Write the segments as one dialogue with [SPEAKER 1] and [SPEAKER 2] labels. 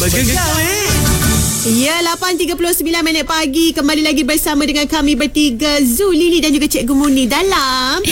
[SPEAKER 1] bergegar
[SPEAKER 2] Ya, 8.39 pagi. Kembali lagi bersama dengan kami bertiga, Zu, Lily dan juga Cikgu Muni dalam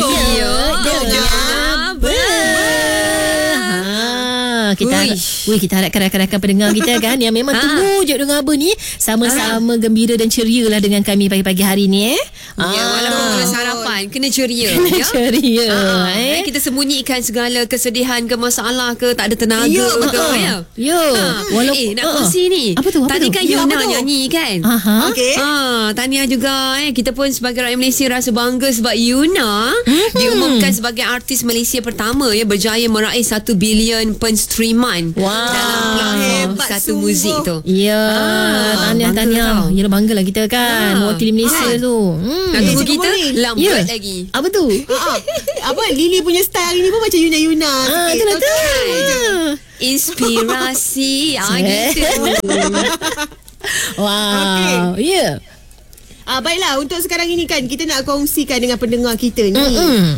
[SPEAKER 3] Kita harapkan rakan-rakan pendengar kita kan yang memang tunggu je dengar apa ni, sama-sama gembira dan ceria lah dengan kami pagi-pagi hari ni
[SPEAKER 4] Ya, walaupun kena sarapan, kena ceria.
[SPEAKER 3] Ceria.
[SPEAKER 4] Kita sembunyikan segala kesedihan ke masalah ke, tak ada tenaga ke. Nak kongsi ni.
[SPEAKER 3] Apa tu?
[SPEAKER 4] Tadi kan Yuna nyanyi kan.
[SPEAKER 2] Okey.
[SPEAKER 4] Tahniah juga kita pun sebagai rakyat Malaysia rasa bangga sebab Yuna diumumkan sebagai artis Malaysia pertama berjaya meraih 1 bilion penstriman dalam platform satu muzik tu.
[SPEAKER 3] Ya, tahniah. Yalah, banggalah kita kan mewakili Malaysia tu.
[SPEAKER 4] Nak tunggu kita lambat lagi.
[SPEAKER 3] Apa tu?
[SPEAKER 2] Apa Lily punya style hari ni pun macam Yuna-Yuna sikit.
[SPEAKER 4] Inspirasi gitu.
[SPEAKER 3] Wow. Ya.
[SPEAKER 2] Baiklah, untuk sekarang ini kan kita nak kongsikan dengan pendengar kita ni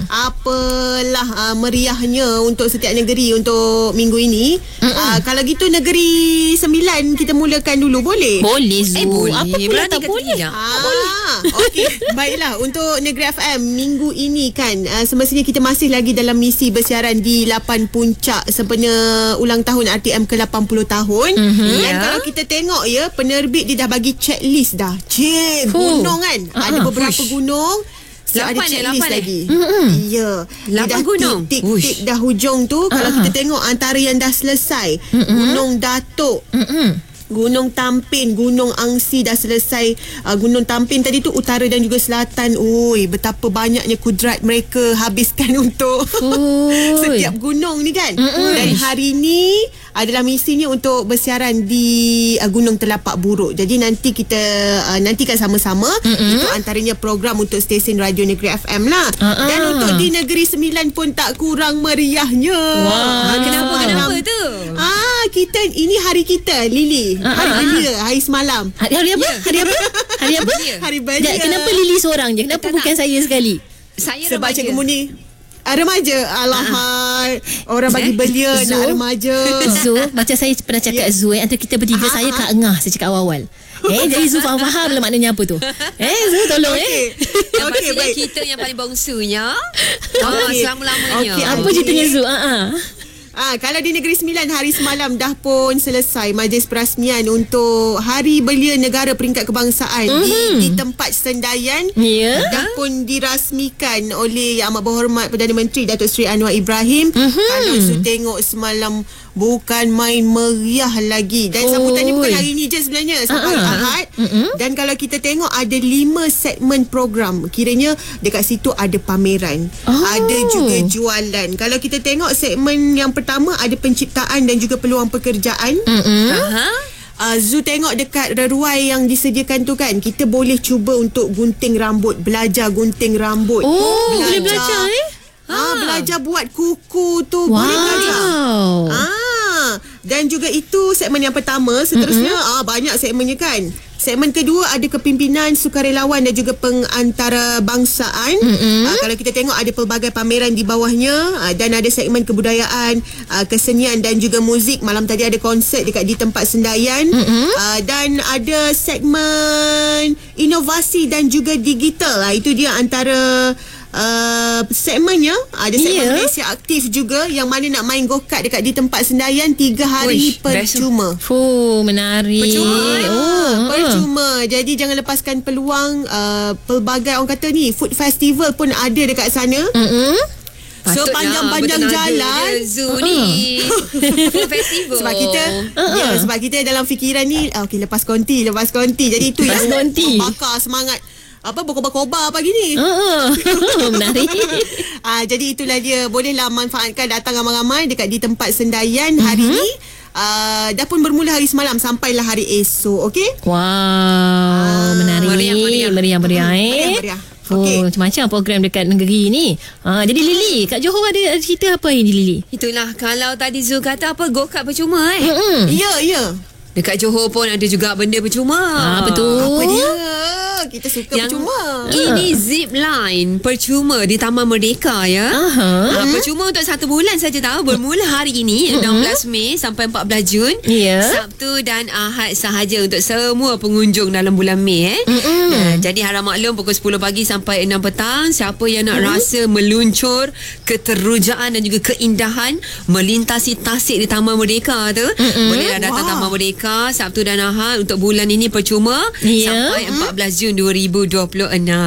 [SPEAKER 2] apalah meriahnya untuk setiap negeri untuk minggu ini. Kalau gitu negeri 9 kita mulakan dulu, boleh?
[SPEAKER 3] Boleh Zu.
[SPEAKER 4] Boleh.
[SPEAKER 3] Apa pula tak boleh?
[SPEAKER 2] Okey. Baiklah, untuk Negeri FM minggu ini kan semestinya kita masih lagi dalam misi bersiaran di 8 puncak sempena ulang tahun RTM ke 80 tahun. Dan kalau kita tengok penerbit dia dah bagi checklist dah. Gunung kan ada beberapa gunung ada checklist lagi. Ya,
[SPEAKER 4] 8 gunung.
[SPEAKER 2] Tik dah hujung tu. Kalau kita tengok antara yang dah selesai, Gunung Datuk, Gunung Tampin, Gunung Angsi dah selesai. Gunung Tampin tadi tu utara dan juga selatan. Betapa banyaknya kudrat mereka habiskan untuk setiap gunung ni kan. Dan hari ni adalah misinya untuk bersiaran di Gunung Telapak Buruk. Jadi nanti kita nantikan sama-sama. Itu antaranya program untuk stesen Radio Negeri FM lah. Dan untuk di Negeri Sembilan pun tak kurang meriahnya.
[SPEAKER 4] Kenapa tu?
[SPEAKER 2] Kita ini hari kita, Lily. Hari belia, hari semalam.
[SPEAKER 3] Hari apa? Hari apa? Hari apa?
[SPEAKER 2] Hari belia.
[SPEAKER 3] Kenapa Lily seorang je? Kenapa bukan saya sekali?
[SPEAKER 4] Saya
[SPEAKER 2] sebab
[SPEAKER 4] remaja.
[SPEAKER 2] Cikgu Muni remaja. Alahai, orang bagi belia nak remaja.
[SPEAKER 3] Zu, macam saya pernah cakap Zu, antara kita bertiga saya Kak Engah saya cakap awal-awal. Jadi Zu faham lah maknanya apa tu. Zu tolong
[SPEAKER 4] Yang pastinya kita yang paling bongsunya. Selama-lamanya.
[SPEAKER 3] Apa ceritanya Zu?
[SPEAKER 2] Kalau di Negeri Sembilan hari semalam dah pun selesai majlis perasmian untuk Hari Belia Negara Peringkat Kebangsaan di tempat Sendayan. Dah pun dirasmikan oleh Yang Amat Berhormat Perdana Menteri Datuk Seri Anwar Ibrahim. Kalau Su tengok semalam bukan main meriah lagi. Dan sambutannya bukan hari ni je sebenarnya, sampai Ahad. Dan kalau kita tengok ada 5 segmen program. Kiranya dekat situ ada pameran, ada juga jualan. Kalau kita tengok segmen yang pertama ada penciptaan dan juga peluang pekerjaan. Zu tengok dekat reruai yang disediakan tu kan, kita boleh cuba untuk gunting rambut, belajar gunting rambut.
[SPEAKER 3] Boleh belajar
[SPEAKER 2] belajar buat kuku tu. Boleh belajar. Dan juga itu segmen yang pertama. Seterusnya banyak segmennya kan. Segmen kedua ada kepimpinan, sukarelawan dan juga pengantarbangsaan. Kalau kita tengok ada pelbagai pameran di bawahnya. Dan ada segmen kebudayaan, kesenian dan juga muzik. Malam tadi ada konsert di tempat Sendayan. Dan ada segmen inovasi dan juga digital. Itu dia antara segmennya. Ada segmen Malaysia Aktif juga, yang mana nak main go-kart dekat di tempat Sendayan 3 hari percuma.
[SPEAKER 3] Menarik.
[SPEAKER 2] Percuma. Jadi jangan lepaskan peluang. Pelbagai orang kata ni food festival pun ada dekat sana. Sepanjang-panjang jalan
[SPEAKER 4] Zoo ni food festival.
[SPEAKER 2] Sebab kita dalam fikiran ni lepas konti. Jadi itu yang bakar semangat berkobar-kobar pagi ni.
[SPEAKER 3] Menarik.
[SPEAKER 2] Jadi itulah dia. Bolehlah manfaatkan, datang ramai-ramai dekat di tempat Sendayan hari ni. Dah pun bermula hari semalam sampailah hari esok. Okey?
[SPEAKER 3] Menarik. Meriah. Macam-macam program dekat negeri ni. Jadi Lily, kat Johor ada cerita apa ini Lily?
[SPEAKER 4] Itulah, kalau tadi Zul kata go-kart percuma
[SPEAKER 2] Ya.
[SPEAKER 4] Dekat Johor pun ada juga benda percuma.
[SPEAKER 3] Apa tu?
[SPEAKER 2] Apa dia? Kita suka percuma.
[SPEAKER 4] Ini zip line percuma di Taman Merdeka ya. Percuma untuk 1 bulan saja tahu. Bermula hari ini 16 Mei sampai 14 Jun. Sabtu dan Ahad sahaja untuk semua pengunjung dalam bulan Mei. Jadi harap maklum pukul 10 pagi sampai 6 petang. Siapa yang nak rasa meluncur keterujaan dan juga keindahan melintasi tasik di Taman Merdeka tu, bolehlah datang Taman Merdeka Sabtu dan Ahad untuk bulan ini percuma sampai 14 Jun 2026.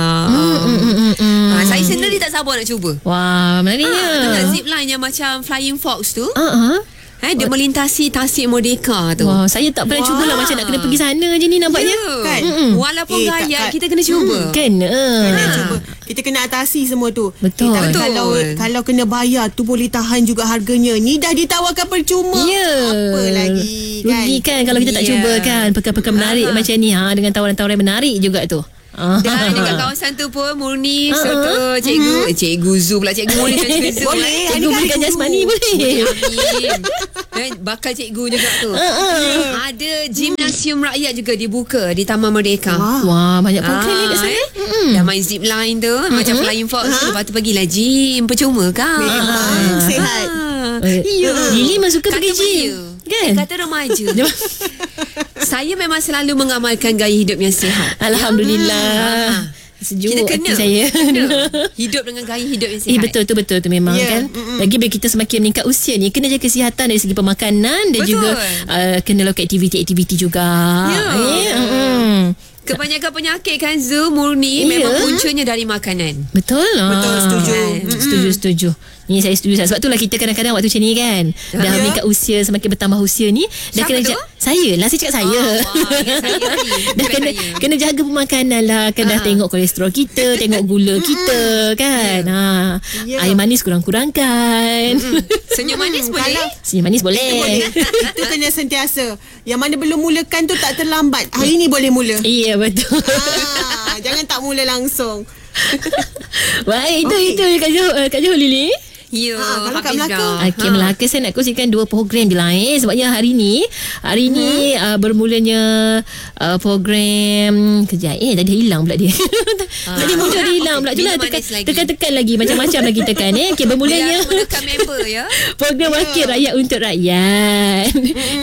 [SPEAKER 4] Saya sendiri tak sabar nak cuba.
[SPEAKER 3] Wah, menariknya.
[SPEAKER 4] Zip line yang macam Flying Fox tu. Dia melintasi tasik Merdeka tu.
[SPEAKER 3] Wah, saya tak pernah cubalah. Macam nak kena pergi sana je ni nampaknya.
[SPEAKER 4] Kan? Walaupun gayat, kita kena cuba.
[SPEAKER 3] Kena
[SPEAKER 2] cuba. Kita kena atasi semua tu.
[SPEAKER 3] Betul.
[SPEAKER 2] Tapi kalau kena bayar tu boleh tahan juga harganya. Ni dah ditawarkan percuma. Apa lagi kan?
[SPEAKER 3] Rugi kan kalau kita tak cuba kan. Pekan-pekan menarik macam ni dengan tawaran-tawaran menarik juga tu.
[SPEAKER 4] Dan dekat kawasan tu pun murni serta cikgu Zu pula. Cikgu Murni dan cikgu Zu
[SPEAKER 2] boleh.
[SPEAKER 3] Cikgu berikan jasmani boleh.
[SPEAKER 4] Bakal cikgu juga tu. Ada gimnasium rakyat juga dibuka di Taman Merdeka.
[SPEAKER 3] Wah, banyak program ni kat sana.
[SPEAKER 4] Dah main zip line tu macam Flying Fox. Lepas tu pergilah gym percuma kan.
[SPEAKER 2] Memang sihat.
[SPEAKER 3] Lily memang suka pergi gym kan?
[SPEAKER 4] Kata remaja. Saya memang selalu mengamalkan gaya hidup yang sihat.
[SPEAKER 3] Alhamdulillah. Sejuk
[SPEAKER 4] kita kena,
[SPEAKER 3] saya.
[SPEAKER 4] Hidup dengan gaya hidup yang sihat.
[SPEAKER 3] Betul tu memang kan. Lagi bila kita semakin meningkat usia ni, kena jaga kesihatan dari segi pemakanan dan juga kena lakukan aktiviti-aktiviti juga.
[SPEAKER 4] Kebanyakan penyakit kan Zu Murni memang puncanya dari makanan.
[SPEAKER 3] Betul. Setuju. Ni saya setuju. Sebab itulah kita kadang-kadang waktu macam ni kan, dah meningkat usia, semakin bertambah usia ni, dah kena saya cakap saya. Dah kena jaga pemakanan lah kan. Dah tengok kolesterol kita, tengok gula kita kan. Air manis kurang-kurangkan.
[SPEAKER 4] Senyum manis boleh?
[SPEAKER 3] Senyum manis boleh.
[SPEAKER 2] Itu kena sentiasa. Yang mana belum mulakan tu tak terlambat. Hari ni boleh mula.
[SPEAKER 3] Ya, betul.
[SPEAKER 2] Jangan tak mula langsung.
[SPEAKER 3] Baik, itu Kak Johor Lily.
[SPEAKER 4] Ya,
[SPEAKER 2] kalau kat Melaka.
[SPEAKER 3] Melaka saya nak kongsikan 2 program je lah sebabnya hari ni bermulanya program kejap tadi hilang pula dia. Tadi muncul dia hilang pula. Itulah tekan lagi macam-macam lagi tekan bermulanya
[SPEAKER 4] menekan member ya.
[SPEAKER 3] Program Wakil Rakyat untuk Rakyat.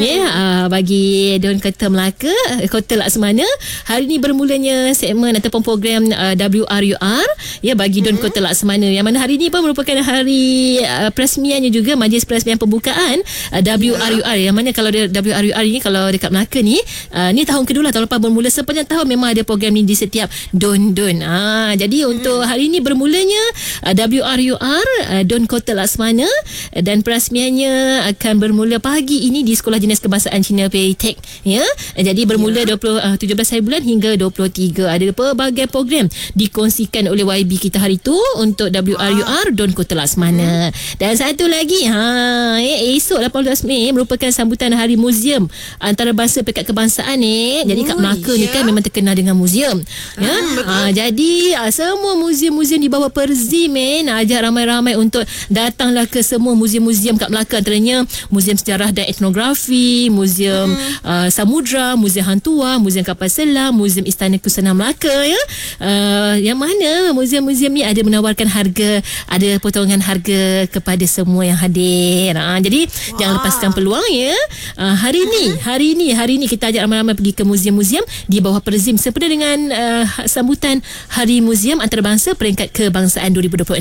[SPEAKER 3] Bagi Don Kota Melaka, Kota Laksamana, hari ni bermulanya segmen ataupun program WRUR bagi Don Kota Laksamana, yang mana hari ni pun merupakan hari peresmiannya juga, majlis peresmian pembukaan WRUR, yang mana kalau WRUR ni kalau dekat Melaka ni tahun kedua lah. Tahun lepas bermula sepanjang tahun memang ada program ni di setiap Don. Jadi untuk hari ni bermulanya WRUR Don Kota Laksamana, dan peresmiannya akan bermula pagi ini di Sekolah Jenis Kebangsaan Cina Peitek jadi bermula 17 hari bulan hingga 23. Ada pelbagai program dikongsikan oleh YB kita hari tu untuk WRUR Don Kota Laksamana. Dan satu lagi esok 18 Mei merupakan sambutan Hari Muzium Antarabangsa Pekat Kebangsaan Jadi kat Melaka ni kan memang terkenal dengan muzium. Jadi semua muzium-muzium di bawah Perzim ajak ramai-ramai untuk datanglah ke semua muzium-muzium kat Melaka, antaranya Muzium Sejarah dan Etnografi, Muzium Samudra, Muzium Hantua, Muzium Kapal Selam, Muzium Istana Kusana Melaka yang mana muzium-muzium ni ada menawarkan harga, ada potongan harga kepada semua yang hadir. Jadi jangan lepaskan peluang hari ni kita ajak ramai-ramai pergi ke muzium-muzium di bawah Perzim sempena dengan sambutan Hari Muzium Antarabangsa Peringkat Kebangsaan 2026.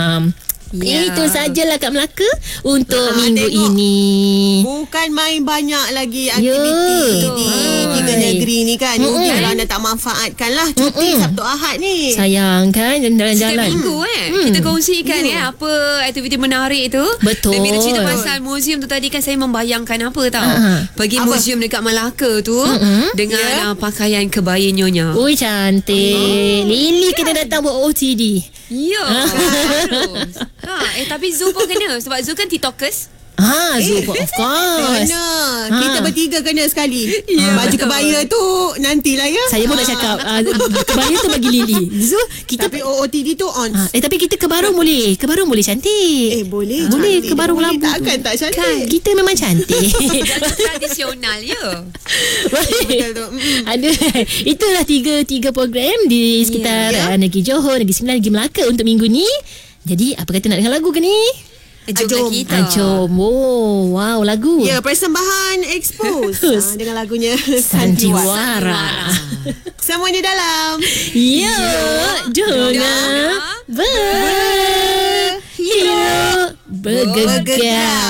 [SPEAKER 3] Itu sajalah kat Melaka untuk minggu ini.
[SPEAKER 2] Bukan main banyak lagi aktiviti di negeri ni kan. Kalau anda tak manfaatkan lah cuti Sabtu Ahad ni.
[SPEAKER 3] Sayang kan jalan-jalan.
[SPEAKER 4] Setiap minggu kita kongsikan apa aktiviti menarik tu.
[SPEAKER 3] Betul.
[SPEAKER 4] Dan bila cerita pasal muzium tu tadi kan saya membayangkan apa tau. Pergi muzium dekat Melaka tu dengan pakaian kebaya nyonya.
[SPEAKER 3] Ui, cantik. Lily kena datang buat OTD.
[SPEAKER 4] Ya, harus. Tapi Zu pun kena sebab Zu kan TikTokers.
[SPEAKER 3] Zu pun of course.
[SPEAKER 2] Kita bertiga kena sekali. Baju kebaya tu nantilah ya.
[SPEAKER 3] Saya pun nak cakap kebaya tu bagi Lily. So kita
[SPEAKER 2] Tapi OOTD tu on.
[SPEAKER 3] tapi kita ke Barong boleh. Ke Barong boleh cantik.
[SPEAKER 2] Boleh.
[SPEAKER 3] Boleh
[SPEAKER 2] cantik.
[SPEAKER 3] ke Barong
[SPEAKER 2] Boleh
[SPEAKER 3] Labu.
[SPEAKER 2] takkan tak cantik.
[SPEAKER 3] Kita memang cantik.
[SPEAKER 4] Tradisional ya.
[SPEAKER 2] Betul tu.
[SPEAKER 3] Ada. Itulah tiga program di sekitar Negeri Johor, Negeri Sembilan, Negeri Melaka untuk minggu ni. Jadi apa kata nak dengar lagu ke ni?
[SPEAKER 4] Jom kita.
[SPEAKER 3] Jom. Oh, wow, lagu.
[SPEAKER 2] Ya, persembahan Expose dengan lagunya
[SPEAKER 3] Sandiwara.
[SPEAKER 2] Semuanya dalam
[SPEAKER 3] Ya, Dona berhidup bergegar.